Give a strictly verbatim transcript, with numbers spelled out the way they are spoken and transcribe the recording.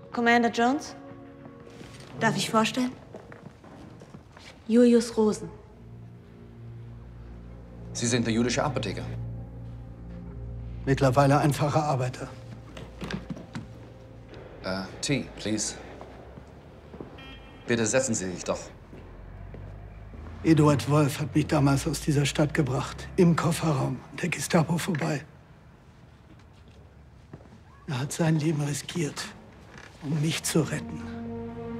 Commander Jones? Darf ich vorstellen? Julius Rosen. Sie sind der jüdische Apotheker. Mittlerweile einfacher Arbeiter. Uh, Tea, please. Bitte setzen Sie sich doch. Eduard Wolf hat mich damals aus dieser Stadt gebracht. Im Kofferraum, der Gestapo vorbei. Er hat sein Leben riskiert, um mich zu retten.